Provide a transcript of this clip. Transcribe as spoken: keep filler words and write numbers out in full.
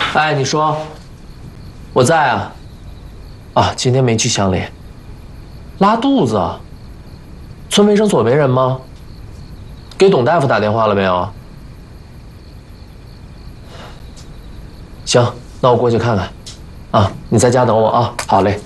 哎，你说，我在啊。啊，今天没去乡里。拉肚子，村卫生所没人吗？给董大夫打电话了没有？行，那我过去看看。啊，你在家等我啊。好嘞。